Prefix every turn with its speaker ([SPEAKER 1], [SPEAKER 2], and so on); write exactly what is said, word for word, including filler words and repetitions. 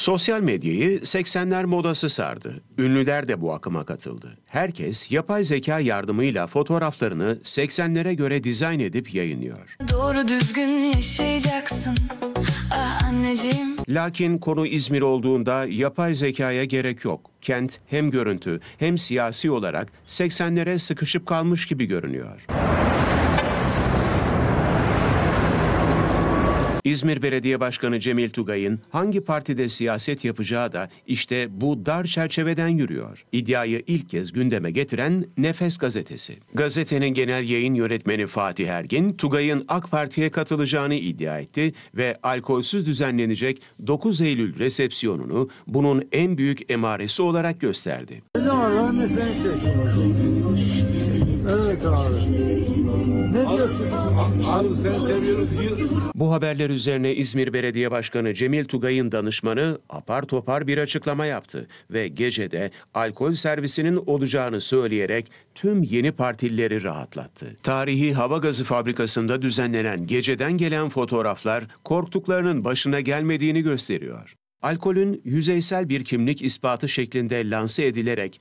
[SPEAKER 1] Sosyal medyayı seksenler modası sardı. Ünlüler de bu akıma katıldı. Herkes yapay zeka yardımıyla fotoğraflarını seksenlere göre dizayn edip yayınlıyor.
[SPEAKER 2] Doğru düzgün yaşayacaksın ah anneciğim.
[SPEAKER 1] Lakin konu İzmir olduğunda yapay zekaya gerek yok. Kent hem görüntü hem siyasi olarak seksenlere sıkışıp kalmış gibi görünüyor. İzmir Belediye Başkanı Cemil Tugay'ın hangi partide siyaset yapacağı da işte bu dar çerçeveden yürüyor. İddiayı ilk kez gündeme getiren Nefes gazetesi. Gazetenin genel yayın yönetmeni Fatih Ergin, Tugay'ın AK Parti'ye katılacağını iddia etti ve alkolsüz düzenlenecek dokuz Eylül resepsiyonunu bunun en büyük emaresi olarak gösterdi.
[SPEAKER 3] Ne var ne sen çek. Evet abi. Ne diyorsun?
[SPEAKER 4] Abi seni seviyoruz.
[SPEAKER 1] Bu haberler üzerine İzmir Belediye Başkanı Cemil Tugay'ın danışmanı apar topar bir açıklama yaptı ve gecede alkol servisinin olacağını söyleyerek tüm yeni partilileri rahatlattı. Tarihi hava gazı fabrikasında düzenlenen geceden gelen fotoğraflar korktuklarının başına gelmediğini gösteriyor. Alkolün yüzeysel bir kimlik ispatı şeklinde lanse edilerek